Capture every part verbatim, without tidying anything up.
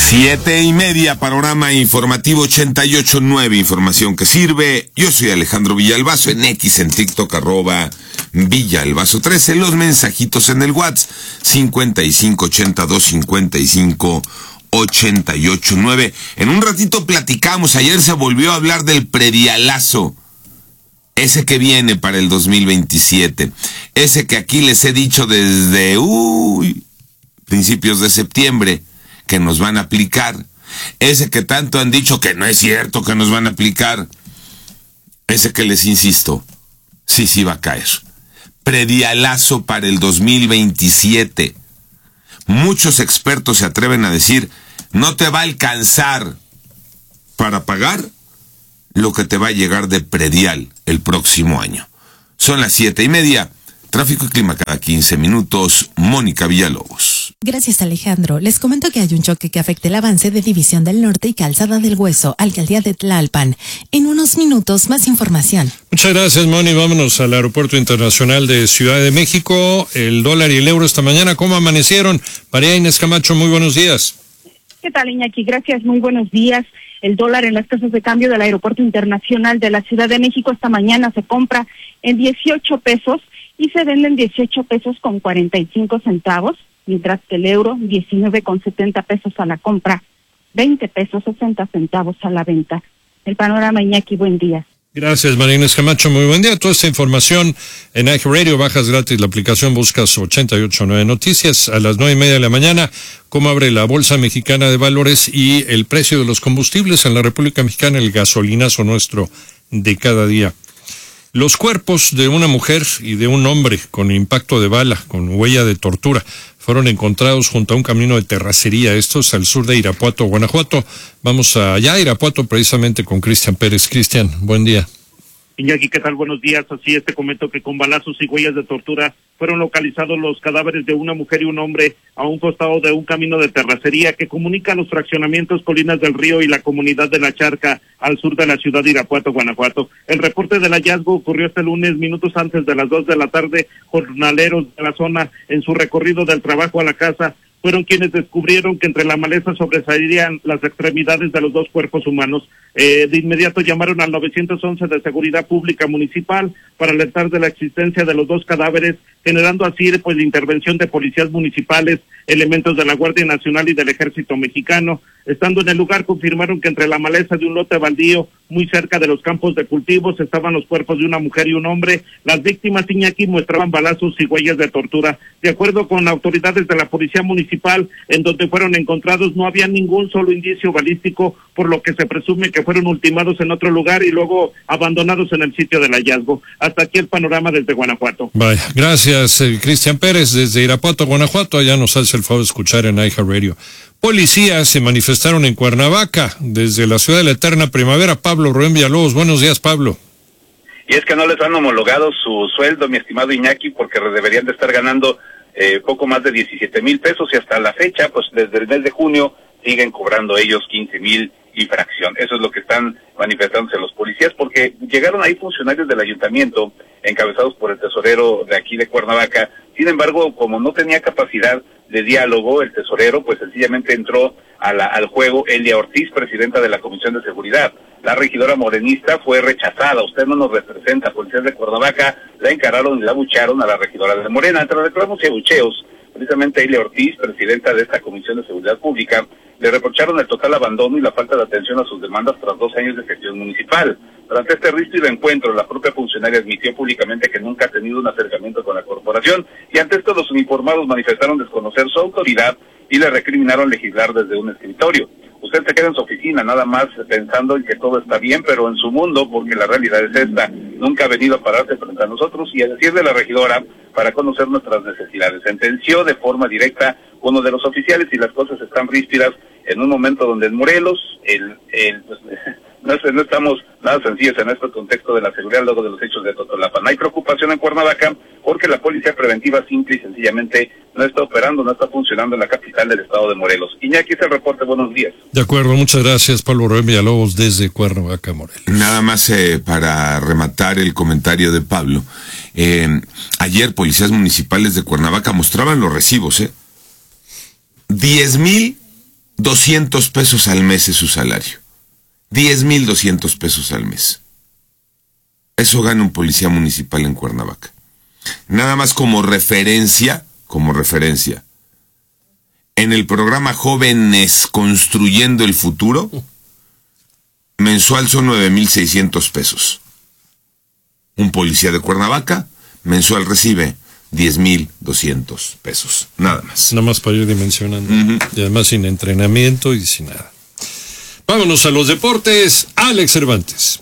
Siete y media, panorama informativo ochenta y ocho punto nueve, información que sirve. Yo soy Alejandro Villalbazo, en X, en TikTok, arroba Villalbazo trece, los mensajitos en el WhatsApp, cincuenta y cinco ochenta y dos cincuenta y cinco ochenta y ocho nueve. En un ratito platicamos, ayer se volvió a hablar del predialazo, ese que viene para el dos mil veintisiete, ese que aquí les he dicho desde, uy, principios de septiembre, que nos van a aplicar, ese que tanto han dicho que no es cierto que nos van a aplicar, ese que les insisto, sí, sí va a caer. Predialazo para el dos mil veintisiete. Muchos expertos se atreven a decir, no te va a alcanzar para pagar lo que te va a llegar de predial el próximo año. Son las siete y media. Tráfico y clima cada quince minutos. Mónica Villalobos. Gracias, Alejandro. Les comento que hay un choque que afecta el avance de División del Norte y Calzada del Hueso, Alcaldía de Tlalpan. En unos minutos, más información. Muchas gracias, Moni. Vámonos al Aeropuerto Internacional de Ciudad de México. El dólar y el euro esta mañana, ¿cómo amanecieron? María Inés Camacho, muy buenos días. ¿Qué tal, Iñaki? Gracias, muy buenos días. El dólar en las casas de cambio del Aeropuerto Internacional de la Ciudad de México esta mañana se compra en dieciocho pesos y se vende en dieciocho pesos con cuarenta y cinco centavos, mientras que el euro diecinueve con setenta pesos a la compra, veinte pesos sesenta centavos a la venta. El panorama, Iñaki, buen día. Gracias, María Inés Camacho, muy buen día. Toda esta información en iHeartRadio, bajas gratis la aplicación, buscas ochenta y ocho punto nueve Noticias. A las nueve y media de la mañana, cómo abre la Bolsa Mexicana de Valores y el precio de los combustibles en la República Mexicana, el gasolinazo nuestro de cada día. Los cuerpos de una mujer y de un hombre con impacto de bala, con huella de tortura, fueron encontrados junto a un camino de terracería, estos al sur de Irapuato, Guanajuato. Vamos allá a Irapuato precisamente con Cristian Pérez. Cristian, buen día. Iñaki, ¿qué tal? Buenos días. Así es, te comento que con balazos y huellas de tortura fueron localizados los cadáveres de una mujer y un hombre a un costado de un camino de terracería que comunica los fraccionamientos Colinas del Río y la comunidad de La Charca al sur de la ciudad de Irapuato, Guanajuato. El reporte del hallazgo ocurrió este lunes, minutos antes de las dos de la tarde. Jornaleros de la zona, en su recorrido del trabajo a la casa, fueron quienes descubrieron que entre la maleza sobresalían las extremidades de los dos cuerpos humanos. Eh, de inmediato llamaron al nueve once de Seguridad Pública Municipal para alertar de la existencia de los dos cadáveres, generando así pues la intervención de policías municipales, elementos de la Guardia Nacional y del Ejército Mexicano. Estando en el lugar, confirmaron que entre la maleza de un lote baldío muy cerca de los campos de cultivos estaban los cuerpos de una mujer y un hombre. Las víctimas, Iñaki, mostraban balazos y huellas de tortura. De acuerdo con autoridades de la Policía Municipal, en donde fueron encontrados no había ningún solo indicio balístico, por lo que se presume que fueron ultimados en otro lugar y luego abandonados en el sitio del hallazgo. Hasta aquí el panorama desde Guanajuato. Vaya, gracias, eh, Cristian Pérez, desde Irapuato, Guanajuato. Allá nos hace el favor de escuchar en iHeartRadio. Policías se manifestaron en Cuernavaca, desde la ciudad de la eterna primavera. Pablo Rubén Villalobos, buenos días, Pablo. Y es que no les han homologado su sueldo, mi estimado Iñaki, porque deberían de estar ganando eh, poco más de diecisiete mil pesos y hasta la fecha, pues desde el mes de junio, siguen cobrando ellos quince mil y fracción. Eso es lo que están manifestándose los policías, porque llegaron ahí funcionarios del ayuntamiento, encabezados por el tesorero de aquí de Cuernavaca. Sin embargo, como no tenía capacidad de diálogo, el tesorero pues sencillamente entró a la, al juego Elia Ortiz, presidenta de la Comisión de Seguridad. La regidora morenista fue rechazada. Usted no nos representa. Policías de Cuernavaca la encararon y la abucharon a la regidora de Morena. Entre reclamos y abucheos, precisamente Elia Ortiz, presidenta de esta Comisión de Seguridad Pública, le reprocharon el total abandono y la falta de atención a sus demandas tras dos años de gestión municipal. Durante este ríspido encuentro, la propia funcionaria admitió públicamente que nunca ha tenido un acercamiento con la corporación, y ante esto los uniformados manifestaron desconocer su autoridad y le recriminaron legislar desde un escritorio. Usted se queda en su oficina nada más pensando en que todo está bien, pero en su mundo, porque la realidad es esta, nunca ha venido a pararse frente a nosotros y a decir de la regidora para conocer nuestras necesidades. Sentenció de forma directa uno de los oficiales y las cosas están ríspidas en un momento donde en Morelos el, el pues, no, no estamos nada sencillos en este contexto de la seguridad luego de los hechos de Totolapan. Hay preocupación en Cuernavaca porque la policía preventiva simple y sencillamente no está operando, no está funcionando en la capital del estado de Morelos. Iñaki, este reporte, buenos días. De acuerdo, muchas gracias, Pablo Rubén Villalobos, desde Cuernavaca, Morelos. Nada más eh, para rematar el comentario de Pablo. Eh, ayer policías municipales de Cuernavaca mostraban los recibos, ¿eh? diez mil doscientos pesos al mes es su salario. diez mil doscientos pesos al mes. Eso gana un policía municipal en Cuernavaca. Nada más como referencia, como referencia. En el programa Jóvenes Construyendo el Futuro, mensual son nueve mil seiscientos pesos. Un policía de Cuernavaca, mensual recibe diez mil doscientos pesos. Nada más. Nada más para ir dimensionando. Uh-huh. Y además sin entrenamiento y sin nada. Vámonos a los deportes. Alex Cervantes.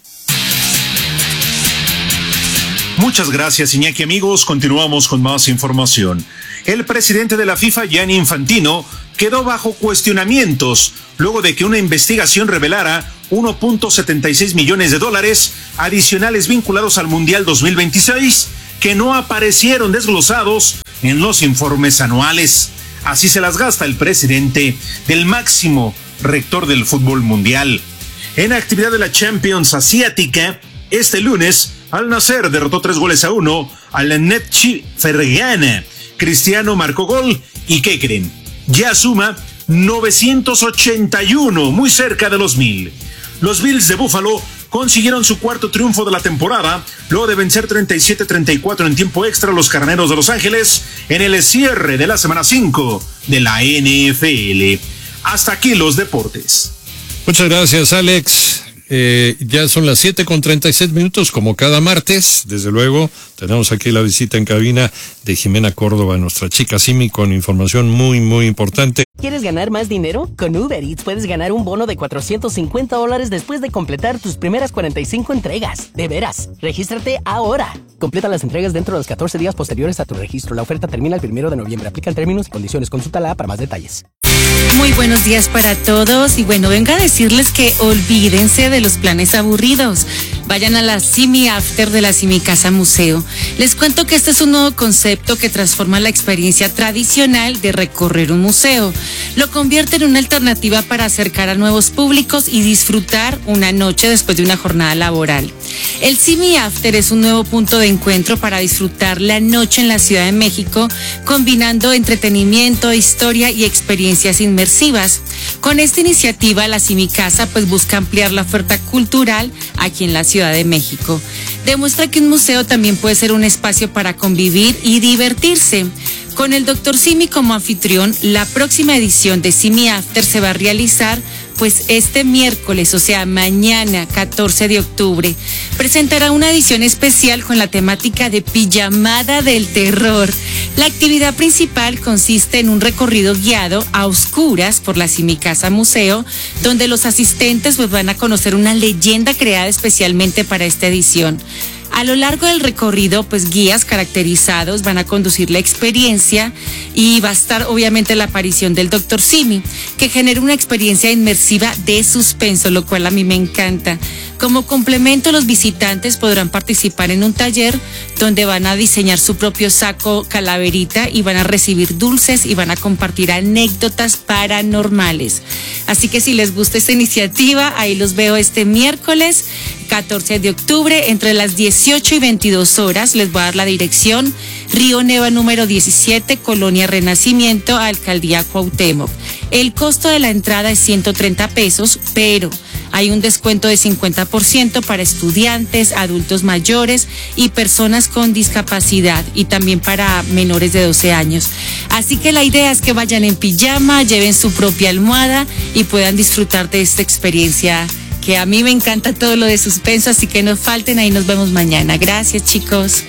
Muchas gracias, Iñaki. Amigos, continuamos con más información. El presidente de la FIFA, Gianni Infantino, quedó bajo cuestionamientos luego de que una investigación revelara uno punto setenta y seis millones de dólares adicionales vinculados al Mundial dos mil veintiséis que no aparecieron desglosados en los informes anuales. Así se las gasta el presidente del máximo rector del fútbol mundial. En actividad de la Champions Asiática, este lunes, Al Nassr derrotó tres goles a uno al Netchi Fergana. Cristiano marcó gol y ¿qué creen? Ya suma novecientos ochenta y uno, muy cerca de los mil. Los Bills de Buffalo consiguieron su cuarto triunfo de la temporada, luego de vencer treinta y siete a treinta y cuatro en tiempo extra a los Carneros de Los Ángeles en el cierre de la semana cinco de la N F L. Hasta aquí los deportes. Muchas gracias, Alex. Eh, ya son las siete con treinta y seis minutos, como cada martes. Desde luego, tenemos aquí la visita en cabina de Jimena Córdoba, nuestra chica Simi, con información muy, muy importante. ¿Quieres ganar más dinero? Con Uber Eats puedes ganar un bono de cuatrocientos cincuenta dólares después de completar tus primeras cuarenta y cinco entregas. De veras, regístrate ahora. Completa las entregas dentro de los catorce días posteriores a tu registro. La oferta termina el primero de noviembre. Aplican términos y condiciones. Consúltala para más detalles. Muy buenos días para todos y bueno, vengo a decirles que olvídense de los planes aburridos. Vayan a la Simi After de la Simi Casa Museo. Les cuento que este es un nuevo concepto que transforma la experiencia tradicional de recorrer un museo. Lo convierte en una alternativa para acercar a nuevos públicos y disfrutar una noche después de una jornada laboral. El Simi After es un nuevo punto de encuentro para disfrutar la noche en la Ciudad de México, combinando entretenimiento, historia y experiencias inmersivas. Con esta iniciativa, la Simi Casa pues busca ampliar la oferta cultural aquí en la Ciudad de México. Demuestra que un museo también puede ser un espacio para convivir y divertirse. Con el doctor Simi como anfitrión, la próxima edición de Simi After se va a realizar pues este miércoles, o sea, mañana, catorce de octubre. Presentará una edición especial con la temática de Pijamada del Terror. La actividad principal consiste en un recorrido guiado a oscuras por la Simi Casa Museo, donde los asistentes pues van a conocer una leyenda creada especialmente para esta edición. A lo largo del recorrido, pues guías caracterizados van a conducir la experiencia y va a estar obviamente la aparición del doctor Simi, que genera una experiencia inmersiva de suspenso, lo cual a mí me encanta. Como complemento, los visitantes podrán participar en un taller donde van a diseñar su propio saco calaverita y van a recibir dulces y van a compartir anécdotas paranormales. Así que si les gusta esta iniciativa, ahí los veo este miércoles catorce de octubre entre las dieciocho y veintidós horas. Les voy a dar la dirección: Río Neva número diecisiete, Colonia Renacimiento, Alcaldía Cuauhtémoc. El costo de la entrada es ciento treinta pesos, pero hay un descuento de cincuenta por ciento para estudiantes, adultos mayores y personas con discapacidad, y también para menores de doce años. Así que la idea es que vayan en pijama, lleven su propia almohada y puedan disfrutar de esta experiencia, que a mí me encanta todo lo de suspenso, así que no falten, ahí nos vemos mañana. Gracias, chicos.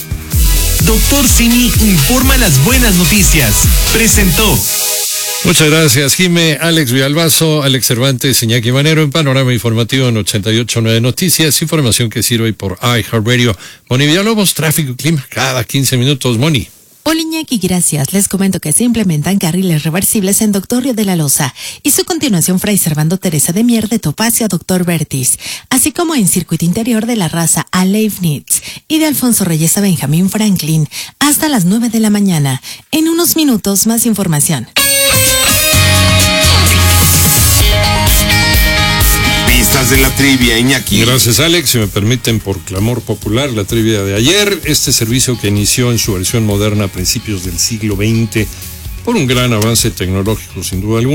Doctor Simi informa las buenas noticias. Presentó. Muchas gracias, Jime, Alex Villalbazo, Alex Cervantes, Iñaki Manero en Panorama Informativo en ochenta y ocho punto nueve Noticias, información que sirve por iHeartRadio. Moni Villalobos, tráfico y clima, cada quince minutos, Moni. Hola Iñaki, gracias. Les comento que se implementan carriles reversibles en Doctor Río de la Loza y su continuación Fray Servando Teresa de Mier de Topacio a Doctor Vertis, así como en circuito interior de la raza a Leibniz y de Alfonso Reyes a Benjamín Franklin hasta las nueve de la mañana. En unos minutos más información. Pistas de la trivia, Iñaki. Gracias, Alex. Si me permiten, por clamor popular, la trivia de ayer. Este servicio que inició en su versión moderna a principios del siglo veinte por un gran avance tecnológico, sin duda alguna,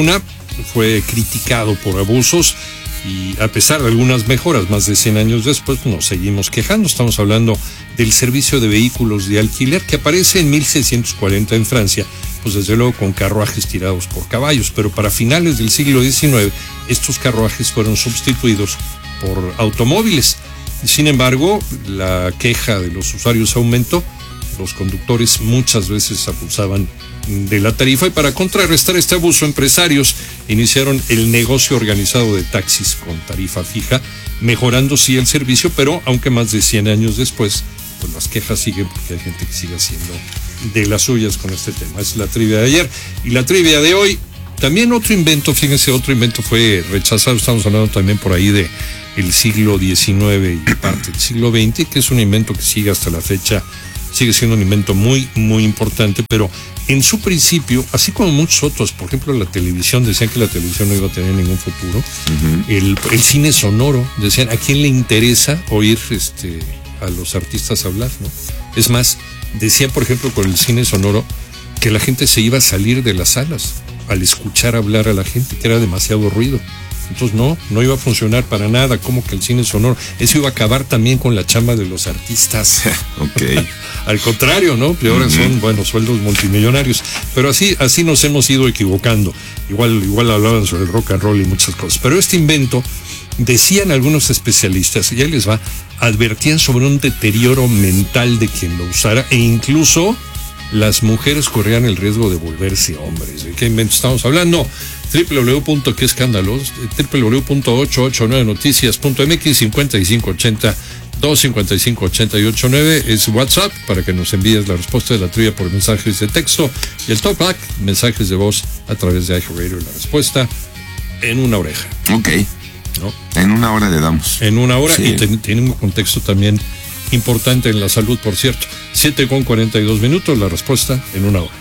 fue criticado por abusos y a pesar de algunas mejoras, más de cien años después, nos seguimos quejando. Estamos hablando del servicio de vehículos de alquiler que aparece en mil seiscientos cuarenta en Francia, pues desde luego con carruajes tirados por caballos, pero para finales del siglo diecinueve estos carruajes fueron sustituidos por automóviles. Sin embargo, la queja de los usuarios aumentó. Los conductores muchas veces abusaban de la tarifa y para contrarrestar este abuso, empresarios iniciaron el negocio organizado de taxis con tarifa fija, mejorando sí el servicio, pero aunque más de cien años después, pues las quejas siguen porque hay gente que sigue haciendo de las suyas con este tema. Es la trivia de ayer. Y la trivia de hoy, también otro invento, fíjense, otro invento fue rechazado, estamos hablando también por ahí de el siglo diecinueve y parte del siglo veinte, que es un invento que sigue hasta la fecha, sigue siendo un invento muy, muy importante, pero en su principio, así como muchos otros, por ejemplo la televisión, decían que la televisión no iba a tener ningún futuro, uh-huh. el, el cine sonoro, decían, ¿a quién le interesa oír este a los artistas hablar, no? Es más, decían, por ejemplo, con el cine sonoro, que la gente se iba a salir de las salas al escuchar hablar a la gente, que era demasiado ruido. Entonces no, no iba a funcionar para nada, como que el cine sonoro, eso iba a acabar también con la chamba de los artistas. Okay. Al contrario, ¿no? Que ahora uh-huh. son, bueno, sueldos multimillonarios. Pero así, así nos hemos ido equivocando. Igual, igual hablaban sobre el rock and roll y muchas cosas. Pero este invento, decían algunos especialistas, y ahí les va, advertían sobre un deterioro mental de quien lo usara, e incluso las mujeres corrían el riesgo de volverse hombres. ¿De qué invento estamos hablando? doble u doble u doble u punto qué escándalos, doble u doble u doble u punto ochocientos ochenta y nueve noticias punto m x, cincuenta y cinco ochenta, doscientos cincuenta y cinco ochenta y ochenta y nueve es WhatsApp para que nos envíes la respuesta de la trivia por mensajes de texto, y el Talkback, mensajes de voz a través de iHeartRadio, la respuesta en una oreja. Ok. ¿No? En una hora le damos. En una hora, sí. Y ten, tiene un contexto también importante en la salud, por cierto. siete con cuarenta y dos minutos, la respuesta en una hora.